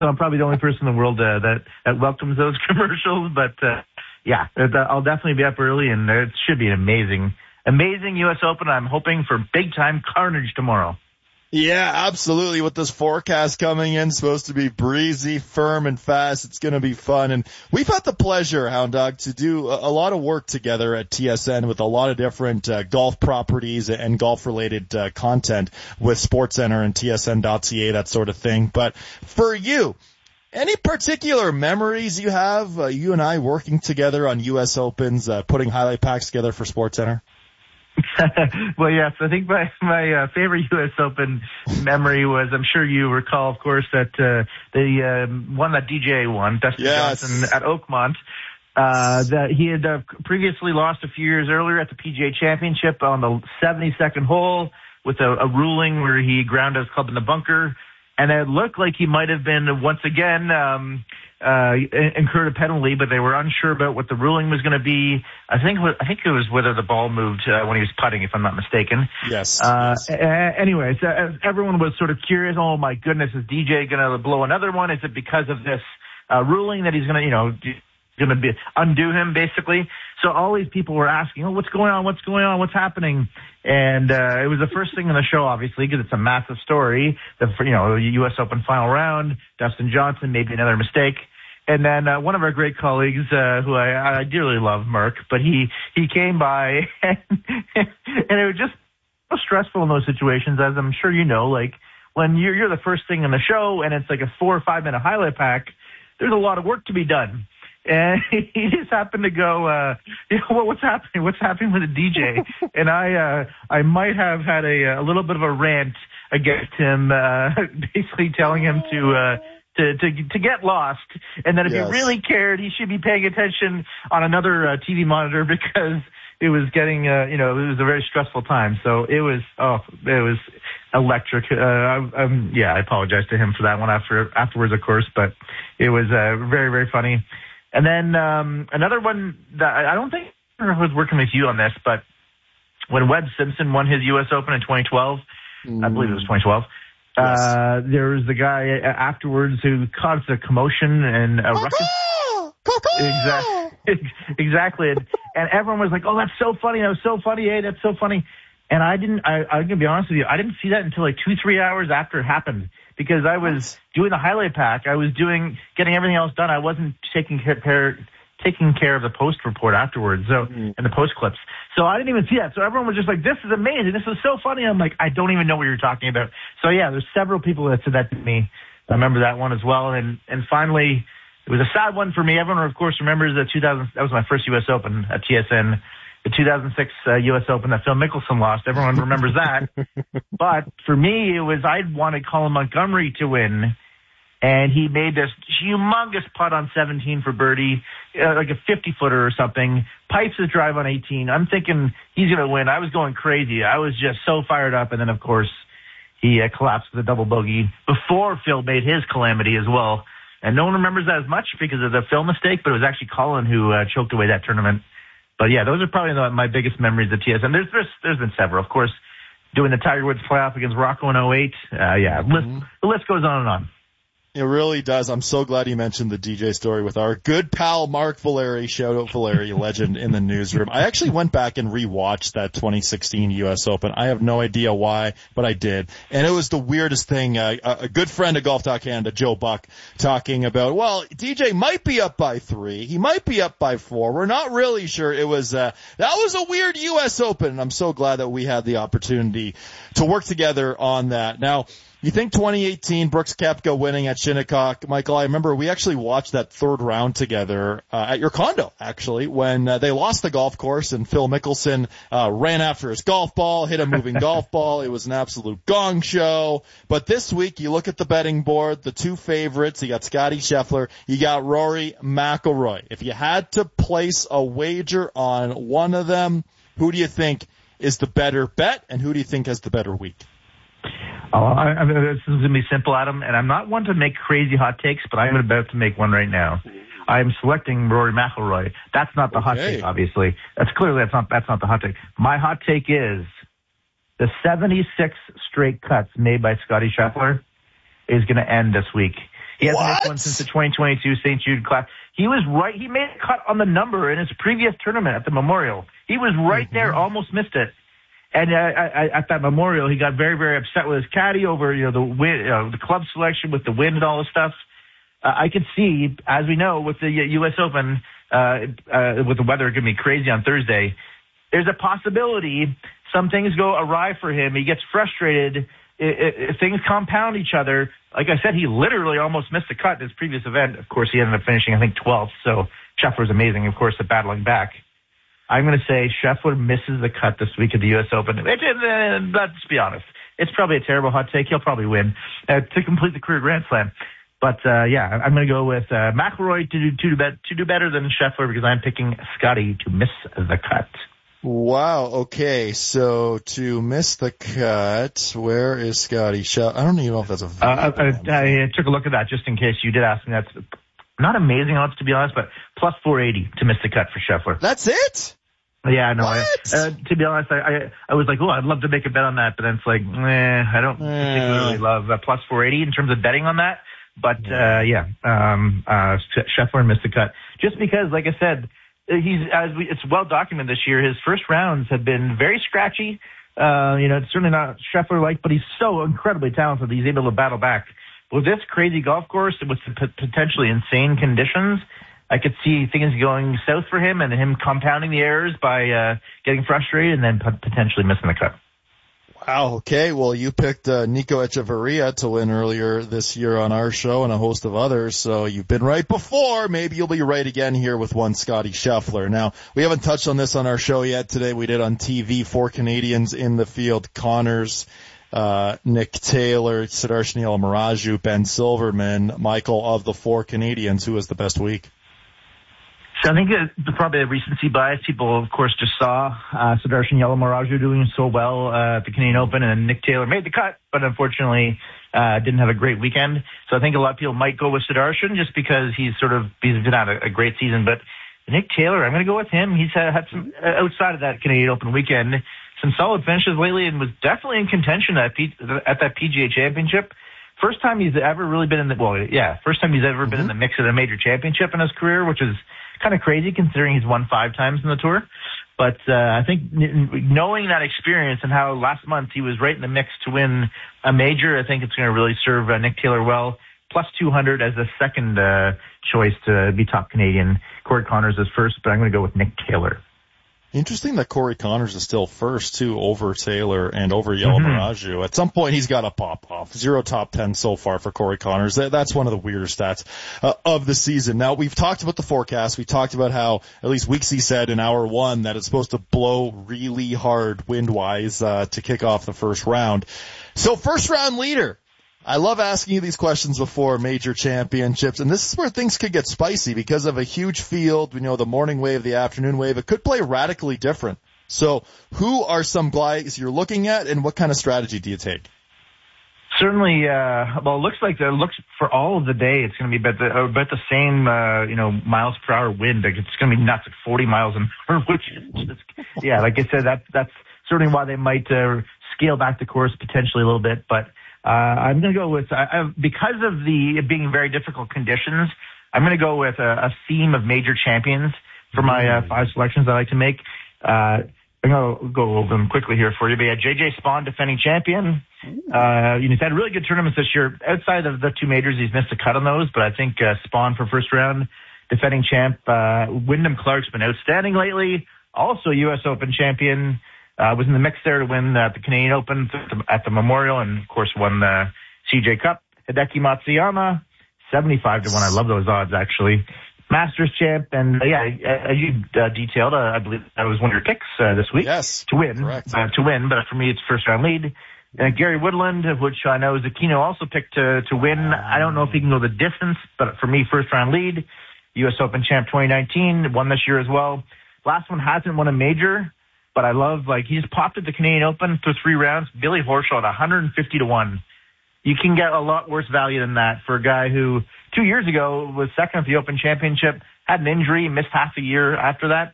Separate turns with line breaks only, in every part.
I'm probably the only person in the world that welcomes those commercials. But yeah, I'll definitely be up early, and it should be an amazing U.S. Open. I'm hoping for big time carnage tomorrow.
Yeah, absolutely. With this forecast coming in, supposed to be breezy, firm, and fast. It's going to be fun. And we've had the pleasure, Hound Dog, to do a lot of work together at TSN with a lot of different golf properties and golf-related content with SportsCenter and TSN.ca, that sort of thing. But for you, any particular memories you have, you and I working together on U.S. Opens, putting highlight packs together for SportsCenter?
Well, yes, I think my favorite U.S. Open memory was, I'm sure you recall, of course, that the one that DJ won, Dustin Johnson at Oakmont, that he had previously lost a few years earlier at the PGA Championship on the 72nd hole with a ruling where he ground his club in the bunker, and it looked like he might have been once again incurred a penalty, but they were unsure about what the ruling was going to be. I think it was whether the ball moved when he was putting, if I'm not mistaken.
Yes.
Anyways, everyone was sort of curious. Oh my goodness, is DJ going to blow another one? Is it because of this ruling that he's going to, undo him basically? So all these people were asking, oh, what's going on? What's going on? What's happening? And it was the first thing in the show, obviously, because it's a massive story. The U.S. Open final round, Dustin Johnson, maybe another mistake. And then one of our great colleagues, who I dearly love, Mark, but he came by, and it was just so stressful in those situations, as I'm sure you know. Like, when you're the first thing in the show, and it's like a 4 or 5 minute highlight pack, there's a lot of work to be done. And he just happened to go, what's happening? What's happening with the DJ? And I might have had a little bit of a rant against him, basically telling him to get lost, and that if he really cared, he should be paying attention on another TV monitor, because it was getting, it was a very stressful time. So it was electric. I apologize to him for that one afterwards, of course, but it was very, very funny. And then another one that I don't think I was working with you on this, but when Webb Simpson won his U.S. Open in 2012, I believe it was 2012, there was the guy afterwards who caused a commotion and a ruckus. Exactly. And everyone was like, oh, that's so funny. That was so funny. Hey, that's so funny. And I'm going to be honest with you, I didn't see that until like 2-3 hours after it happened, because I was doing the highlight pack. I was getting everything else done. I wasn't taking care of the post report afterwards, and the post clips. So I didn't even see that. So everyone was just like, this is amazing. This is so funny. I'm like, I don't even know what you're talking about. So yeah, there's several people that said that to me. I remember that one as well. And finally, it was a sad one for me. Everyone, of course, remembers that was my first U.S. Open at TSN. The 2006 U.S. Open that Phil Mickelson lost. Everyone remembers that. But for me, I wanted Colin Montgomery to win, and he made this humongous putt on 17 for birdie, like a 50-footer or something, pipes his drive on 18. I'm thinking he's going to win. I was going crazy. I was just so fired up. And then, of course, he collapsed with a double bogey before Phil made his calamity as well. And no one remembers that as much because of the Phil mistake, but it was actually Colin who choked away that tournament. But yeah, those are probably my biggest memories of TSN. There's been several, of course, doing the Tiger Woods playoff against Rocco in 08. The list goes on and on.
It really does. I'm so glad you mentioned the DJ story with our good pal Mark Valeri. Shout out Valeri, legend in the newsroom. I actually went back and rewatched that 2016 U.S. Open. I have no idea why, but I did. And it was the weirdest thing. A good friend of Golf Talk Canada, Joe Buck, talking about, well, DJ might be up by 3. He might be up by 4. We're not really sure. It was, that was a weird U.S. Open. And I'm so glad that we had the opportunity to work together on that. Now, you think 2018, Brooks Koepka winning at Shinnecock. Michael, I remember we actually watched that third round together at your condo, actually, when they lost the golf course and Phil Mickelson ran after his golf ball, hit a moving golf ball. It was an absolute gong show. But this week, you look at the betting board, the two favorites, you got Scottie Scheffler, you got Rory McIlroy. If you had to place a wager on one of them, who do you think is the better bet, and who do you think has the better week?
This is going to be simple, Adam, and I'm not one to make crazy hot takes, but I'm about to make one right now. I'm selecting Rory McIlroy. That's not the hot take, obviously. That's not the hot take. My hot take is the 76 straight cuts made by Scottie Scheffler is going to end this week. He hasn't missed one since the 2022 St. Jude Classic. He was right. He made a cut on the number in his previous tournament at the Memorial. He was right there, almost missed it. And at that Memorial, he got very, very upset with his caddy over, the wind, the club selection with the wind and all this stuff. I could see, as we know, with the U.S. Open, with the weather going to be crazy on Thursday, there's a possibility some things go awry for him. He gets frustrated. If things compound each other, like I said, he literally almost missed the cut in his previous event. Of course, he ended up finishing, I think, 12th. So Scheffler's amazing, of course, at battling back. I'm going to say Scheffler misses the cut this week at the U.S. Open. Let's be honest. It's probably a terrible hot take. He'll probably win to complete the career Grand Slam. But, yeah, I'm going to go with McIlroy to do better than Scheffler because I'm picking Scotty to miss the cut.
Wow. Okay. So to miss the cut, where is Scotty? I don't even know if that's a
I took a look at that just in case you did ask me. That's not amazing odds, to be honest, but plus 480 to miss the cut for Scheffler.
That's it?
Yeah, no. To be honest, I was like, oh, I'd love to make a bet on that, but then it's like, I don't particularly love plus 480 in terms of betting on that. But Scheffler missed the cut just because, like I said, it's well documented this year. His first rounds have been very scratchy. It's certainly not Scheffler-like, but he's so incredibly talented. He's able to battle back. With this crazy golf course with potentially insane conditions, I could see things going south for him and him compounding the errors by getting frustrated and then potentially missing the cut.
Wow. Okay. Well, you picked Nico Echeverria to win earlier this year on our show and a host of others. So you've been right before. Maybe you'll be right again here with one Scotty Scheffler. Now, we haven't touched on this on our show yet today. We did on TV. 4 Canadians in the field. Connors, Nick Taylor, Sudarshan Yalamaraju, Ben Silverman. Michael, of the 4 Canadians, who was the best week?
So I think probably a recency bias. People, of course, just saw Sudarshan Yalamaraju doing so well at the Canadian Open, and Nick Taylor made the cut, but unfortunately didn't have a great weekend. So I think a lot of people might go with Sudarshan just because he's been at a great season. But Nick Taylor, I'm going to go with him. He's had some, outside of that Canadian Open weekend, some solid finishes lately and was definitely in contention at that PGA Championship. First time he's ever really been in the mix of a major championship in his career, which is kind of crazy considering he's won 5 times in the tour. But I think knowing that experience and how last month he was right in the mix to win a major, I think it's going to really serve Nick Taylor well. Plus 200 as a second choice to be top Canadian. Corey Connors is first, but I'm going to go with Nick Taylor.
Interesting that Corey Connors is still first, too, over Taylor and over Yalamaraju. At some point, he's got to pop off. 0 top 10 so far for Corey Connors. That's one of the weirder stats of the season. Now, we've talked about the forecast. We talked about how, at least Weeksy said in hour 1, that it's supposed to blow really hard wind-wise to kick off the first round. So, first round leader. I love asking you these questions before major championships, and this is where things could get spicy because of a huge field. The morning wave, the afternoon wave. It could play radically different. So who are some guys you're looking at, and what kind of strategy do you take?
Certainly, it looks for all of the day, it's going to be about the same, miles per hour wind. Like, it's going to be nuts at 40 miles an hour, which is, like I said, that's certainly why they might scale back the course potentially a little bit, but I'm going to go with, because of the being very difficult conditions, I'm going to go with a theme of major champions for my 5 selections I like to make. I'm going to go over them quickly here for you. But J.J. Spaun, defending champion. He's had really good tournaments this year. Outside of the 2 majors, he's missed a cut on those, but I think Spaun for first round, defending champ. Wyndham Clark's been outstanding lately. Also U.S. Open champion. Was in the mix there to win the Canadian Open at the Memorial, and of course won the CJ Cup. Hideki Matsuyama, 75 to 1. I love those odds, actually. Masters champ, and as you detailed, I believe that was one of your picks this week.
Yes,
to win, but for me it's first round lead. Gary Woodland, which I know Zucchino also picked to win. I don't know if he can go the distance, but for me, first round lead. U.S. Open champ 2019, won this year as well. Last one hasn't won a major. But I love, he just popped at the Canadian Open through 3 rounds. Billy Horschel at 150 to 1. You can get a lot worse value than that for a guy who 2 years ago was second at the Open Championship, had an injury, missed half a year after that.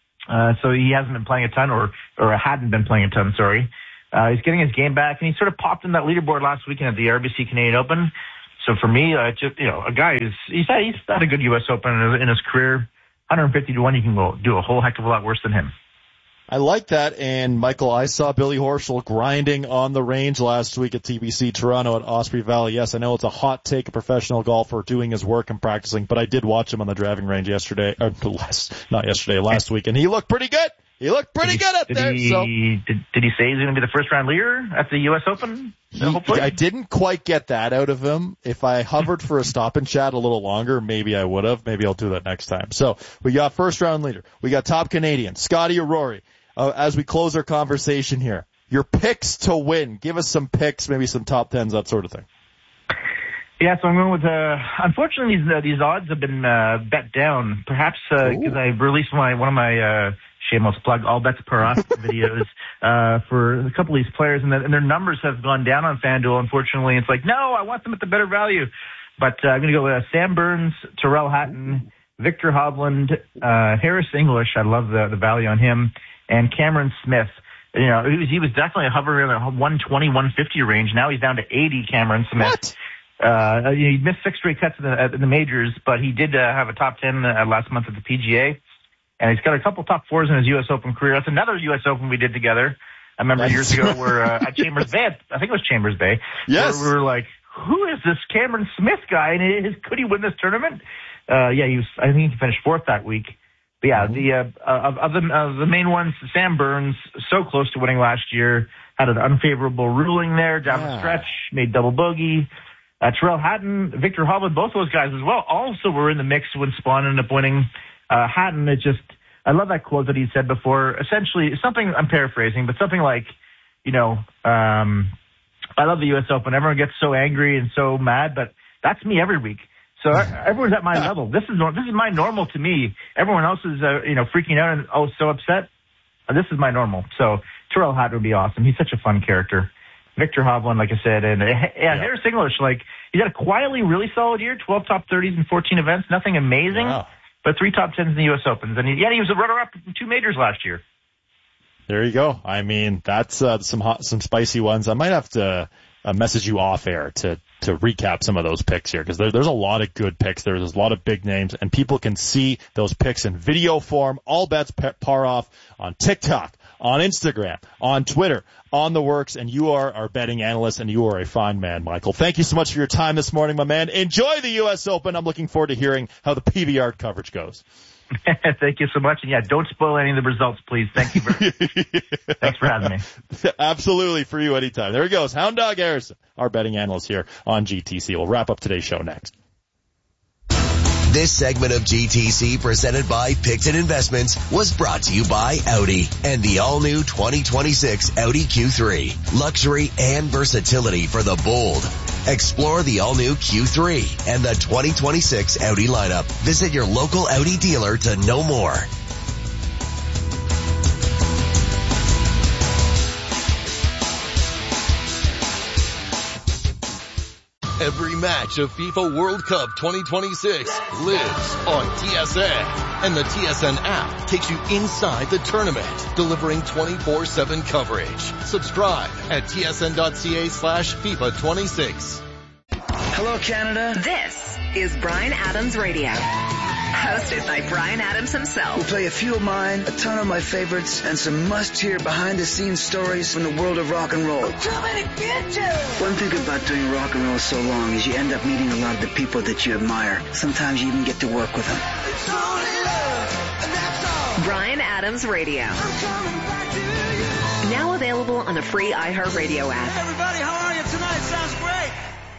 So he hasn't been playing a ton or hadn't been playing a ton, sorry. He's getting his game back, and he sort of popped in that leaderboard last weekend at the RBC Canadian Open. So for me, just, a guy he's had a good U.S. Open in his career. 150 to 1, you can go do a whole heck of a lot worse than him.
I like that. And Michael, I saw Billy Horschel grinding on the range last week at TPC Toronto at Osprey Valley. Yes, I know it's a hot take, a professional golfer doing his work and practicing, but I did watch him on the driving range last week, and he looked pretty good. He looked pretty good up there.
Did he say he's going to be the first round leader at the U.S. Open?
I didn't quite get that out of him. If I hovered for a stop and chat a little longer, maybe I would have. Maybe I'll do that next time. So we got first round leader. We got top Canadian, Scotty O'Rourke. As we close our conversation here, your picks to win. Give us some picks, maybe some top tens, that sort of thing.
Yeah, so I'm going with, unfortunately these odds have been, bet down. Perhaps, cause I released one of my, shameless plug, all bets per off videos, for a couple of these players, and their numbers have gone down on FanDuel, unfortunately. It's like, no, I want them at the better value. But, I'm going to go with Sam Burns, Tyrrell Hatton, Victor Hovland, Harris English. I love the value on him. And Cameron Smith. He was definitely hovering around the 120, 150 range. Now he's down to 80, Cameron Smith.
What?
He missed 6 straight cuts in the majors, but he did have a top 10 last month at the PGA. And he's got a couple top 4s in his U.S. Open career. That's another U.S. Open we did together. I remember years ago where at Chambers Bay, I think it was Chambers Bay.
Yes.
Where we were like, who is this Cameron Smith guy? And could he win this tournament? I think he finished 4th that week. But yeah, of the main ones, Sam Burns, so close to winning last year, had an unfavorable ruling there down the stretch, made double bogey. Tyrrell Hatton, Victor Hovland, both those guys as well, also were in the mix when Spawn ended up winning. Hatton, I love that quote that he said before. Essentially, something, I'm paraphrasing, but something like, I love the U.S. Open. Everyone gets so angry and so mad, but that's me every week. So everyone's at my level. This is my normal to me. Everyone else is, freaking out and so upset. This is my normal. So Tyrrell Hatton would be awesome. He's such a fun character. Victor Hovland, like I said, and Harris English, he's had a quietly really solid year. 12 top 30s in 14 events. Nothing amazing, but 3 top 10s in the U.S. Opens. And he was a runner-up in 2 majors last year.
There you go. I mean, that's some spicy ones. I might have to message you off air to recap some of those picks here, because there's a lot of good picks there. There's a lot of big names, and people can see those picks in video form. All bets par off on TikTok, on Instagram, on Twitter, on the works, and you are our betting analyst, and you are a fine man, Michael. Thank you so much for your time this morning, my man. Enjoy the U.S. Open. I'm looking forward to hearing how the PBR coverage goes.
Thank you so much. And don't spoil any of the results, please. Thank you thanks for having me.
Absolutely, for you anytime. There he goes. Hound Dog Harrison, our betting analyst here on GTC. We'll wrap up today's show next.
This segment of GTC, presented by Picton Investments, was brought to you by Audi and the all-new 2026 Audi Q3. Luxury and versatility for the bold. Explore the all-new Q3 and the 2026 Audi lineup. Visit your local Audi dealer to know more.
Every match of FIFA World Cup 2026 lives on TSN. And the TSN app takes you inside the tournament, delivering 24/7 coverage. Subscribe at tsn.ca/FIFA26.
Hello, Canada.
This is Bryan Adams Radio. Hosted by Bryan Adams himself.
We'll play a few of mine, a ton of my favorites, and some must-hear behind-the-scenes stories from the world of rock and roll. Too many bitches! One thing about doing rock and roll so long is you end up meeting a lot of the people that you admire. Sometimes you even get to work with them. It's only love, and that's all.
Bryan Adams Radio.
I'm coming back to you.
Now available on the free iHeartRadio app.
Hey, everybody, how are you tonight? Sounds great.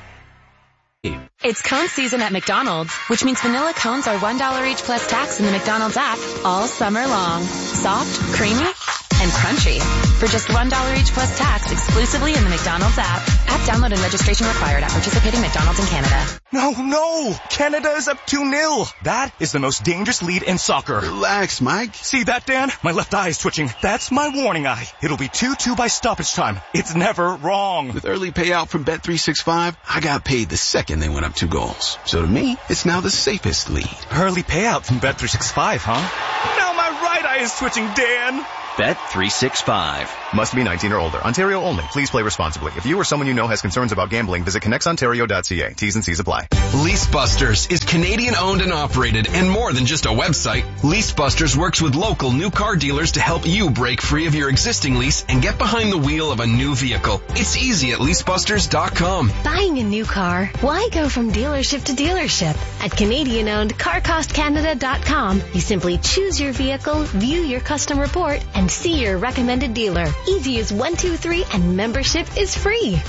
It's cone season at McDonald's, which means vanilla cones are $1 each plus tax in the McDonald's app all summer long. Soft, creamy, and crunchy. For just $1 each plus tax exclusively in the McDonald's app. App download and registration required at participating McDonald's in Canada.
No! Canada is up 2-0. That is the most dangerous lead in soccer.
Relax, Mike.
See that, Dan? My left eye is twitching. That's my warning eye. It'll be 2-2 by stoppage time. It's never wrong.
With early payout from Bet365, I got paid the second they went up 2 goals. So to me, it's now the safest lead.
Early payout from Bet365, huh? Now my right eye is twitching, Dan.
Bet365.
Must be 19 or older. Ontario only. Please play responsibly. If you or someone you know has concerns about gambling, visit connectsontario.ca. T's and C's apply.
LeaseBusters is Canadian owned and operated and more than just a website. LeaseBusters works with local new car dealers to help you break free of your existing lease and get behind the wheel of a new vehicle. It's easy at leasebusters.com.
Buying a new car? Why go from dealership to dealership? At Canadian owned CarCostCanada.com, you simply choose your vehicle, view your custom report, and see your recommended dealer. Easy as 1, 2, 3, and membership is free.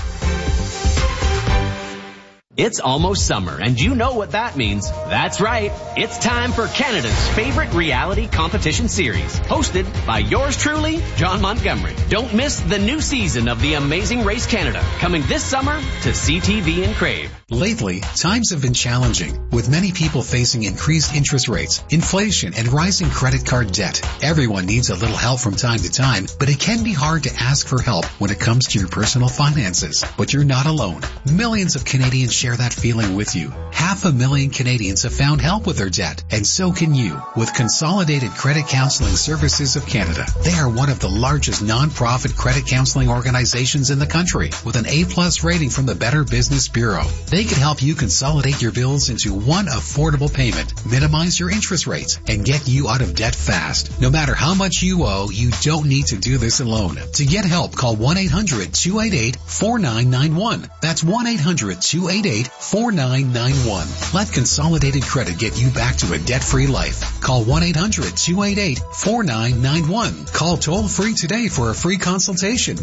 It's almost summer, and you know what that means. That's right. It's time for Canada's favorite reality competition series, hosted by yours truly, John Montgomery. Don't miss the new season of The Amazing Race Canada, coming this summer to CTV and Crave.
Lately, times have been challenging, with many people facing increased interest rates, inflation, and rising credit card debt. Everyone needs a little help from time to time, but it can be hard to ask for help when it comes to your personal finances. But you're not alone. Millions of Canadians share that feeling with you. 500,000 Canadians have found help with their debt, and so can you with Consolidated Credit Counseling Services of Canada. They are one of the largest non-profit credit counseling organizations in the country, with an A+ rating from the Better Business Bureau. They can help you consolidate your bills into one affordable payment, minimize your interest rates, and get you out of debt fast. No matter how much you owe, you don't need to do this alone. To get help, call 1-800-288-4991. That's 1-800-288-4991. Let Consolidated Credit get you back to a debt-free life. Call 1-800-288-4991. Call toll-free today for a free consultation.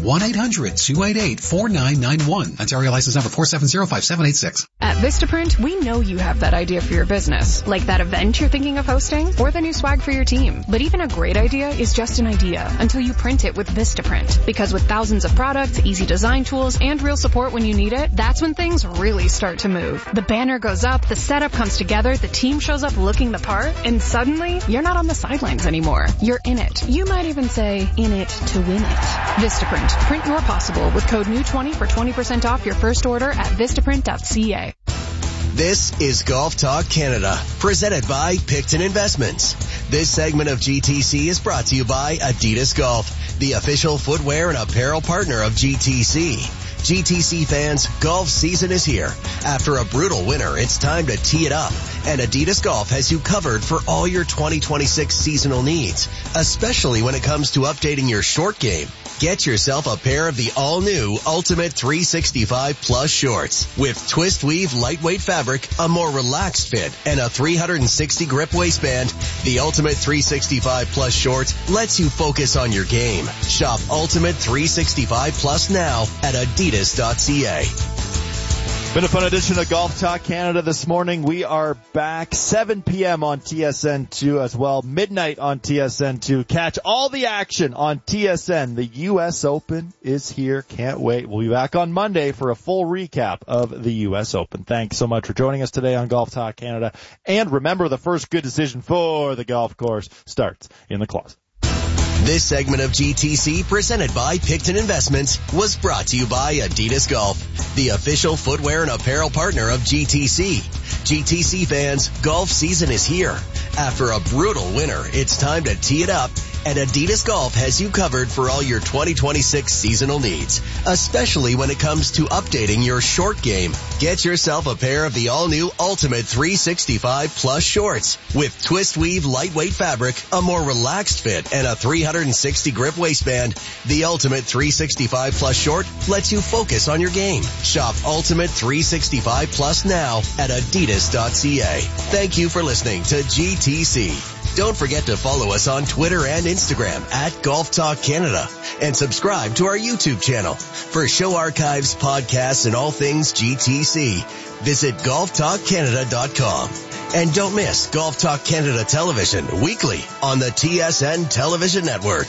1-800-288-4991. Ontario license number 4705786.
At Vistaprint, we know you have that idea for your business, like that event you're thinking of hosting, or the new swag for your team. But even a great idea is just an idea until you print it with Vistaprint. Because with thousands of products, easy design tools, and real support when you need it, that's when things really start to move. The banner goes up, the setup comes together, the team shows up looking the part, and suddenly, you're not on the sidelines anymore. You're in it. You might even say, in it to win it. Vistaprint. Print your possible with code NEW20 for 20% off your first order at Vistaprint.ca.
This is Golf Talk Canada, presented by Picton Investments. This segment of GTC is brought to you by Adidas Golf, the official footwear and apparel partner of GTC. GTC fans, golf season is here. After a brutal winter, it's time to tee it up. And Adidas Golf has you covered for all your 2026 seasonal needs, especially when it comes to updating your short game. Get yourself a pair of the all-new Ultimate 365 Plus shorts with twist weave lightweight fabric, a more relaxed fit, and a 360 grip waistband. The Ultimate 365 Plus shorts lets you focus on your game. Shop Ultimate 365 Plus now at adidas.ca.
Been a fun edition of Golf Talk Canada this morning. We are back 7 p.m. on TSN2 as well, midnight on TSN2. Catch all the action on TSN. The U.S. Open is here. Can't wait. We'll be back on Monday for a full recap of the U.S. Open. Thanks so much for joining us today on Golf Talk Canada. And remember, the first good decision for the golf course starts in the closet.
This segment of GTC, presented by Picton Investments, was brought to you by Adidas Golf, the official footwear and apparel partner of GTC. GTC fans, golf season is here. After a brutal winter, it's time to tee it up, and Adidas Golf has you covered for all your 2026 seasonal needs, especially when it comes to updating your short game. Get yourself a pair of the all-new Ultimate 365 Plus shorts with twist weave lightweight fabric, a more relaxed fit, and a 360 grip waistband. The Ultimate 365 Plus short lets you focus on your game. Shop Ultimate 365 Plus now at adidas.ca. Thank you for listening to GTC. Don't forget to follow us on Twitter and Instagram at Golf Talk Canada, and subscribe to our YouTube channel. For show archives, podcasts, and all things GTC, visit golftalkcanada.com. And don't miss Golf Talk Canada Television weekly on the TSN Television Network.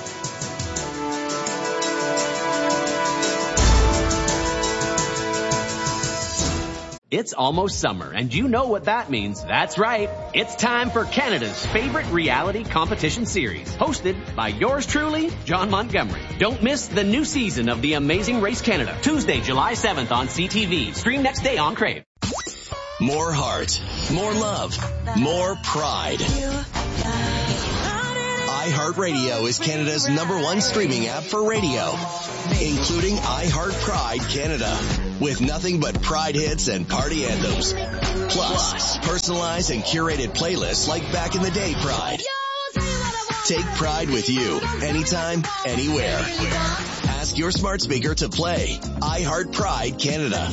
It's almost summer, and you know what that means. That's right. It's time for Canada's favorite reality competition series, hosted by yours truly, John Montgomery. Don't miss the new season of The Amazing Race Canada, Tuesday, July 7th on CTV. Stream next day on Crave.
More heart, more love, more pride. iHeartRadio is Canada's #1 streaming app for radio, including iHeart Pride Canada, with nothing but Pride hits and party anthems. Plus, personalized and curated playlists like Back in the Day Pride. Take Pride with you, anytime, anywhere. Ask your smart speaker to play iHeart Pride Canada.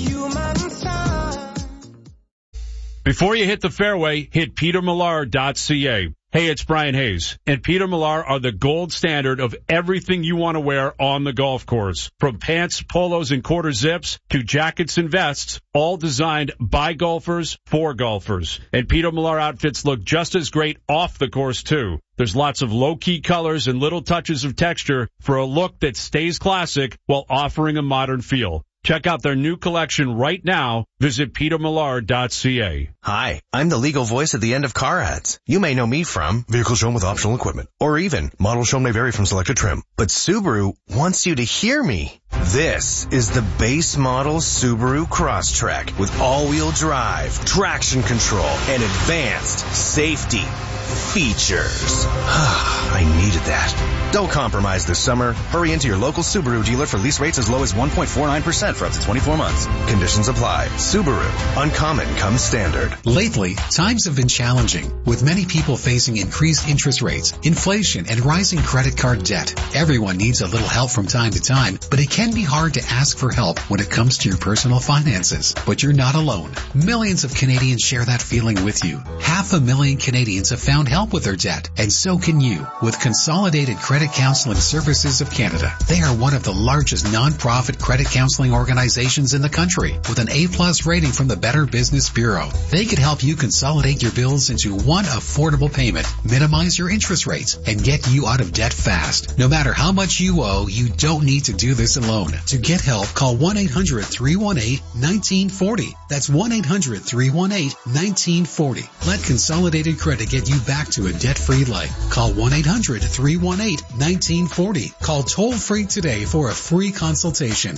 Before you hit the fairway, hit petermillar.ca. Hey, it's Brian Hayes, and Peter Millar are the gold standard of everything you want to wear on the golf course. From pants, polos, and quarter zips to jackets and vests, all designed by golfers for golfers. And Peter Millar outfits look just as great off the course, too. There's lots of low-key colors and little touches of texture for a look that stays classic while offering a modern feel. Check out their new collection right now. Visit petermillar.ca.
Hi, I'm the legal voice at the end of car ads. You may know me from vehicles shown with optional equipment, or even models shown may vary from selected trim. But Subaru wants you to hear me. This is the base model Subaru Crosstrek with all-wheel drive, traction control, and advanced safety features. I needed that. Don't compromise this summer. Hurry into your local Subaru dealer for lease rates as low as 1.49% for up to 24 months. Conditions apply. Subaru. Uncommon comes standard.
Lately, times have been challenging, with many people facing increased interest rates, inflation, and rising credit card debt. Everyone needs a little help from time to time, but it can be hard to ask for help when it comes to your personal finances. But you're not alone. Millions of Canadians share that feeling with you. 500,000 Canadians have found help with their debt, and so can you with Consolidated Credit Counseling Services of Canada. They are one of the largest non-profit credit counseling organizations in the country with an A+ rating from the Better Business Bureau. They could help you consolidate your bills into one affordable payment, minimize your interest rates, and get you out of debt fast. No matter how much you owe, you don't need to do this alone. To get help, call 1-800-318-1940. That's 1-800-318-1940. Let Consolidated Credit get you back to a debt-free life. Call 1-800-318-1940. Call toll-free today for a free consultation.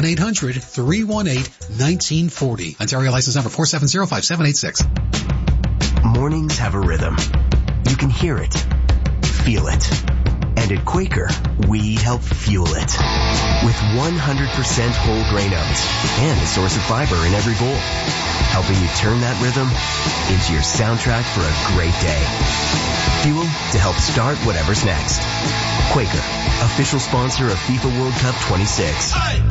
1-800-318-1940. Ontario license number 4705786.
Mornings have a rhythm. You can hear it, feel it. And at Quaker, we help fuel it. With 100% whole grain oats and a source of fiber in every bowl. Helping you turn that rhythm into your soundtrack for a great day. Fuel to help start whatever's next. Quaker, official sponsor of FIFA World Cup 26.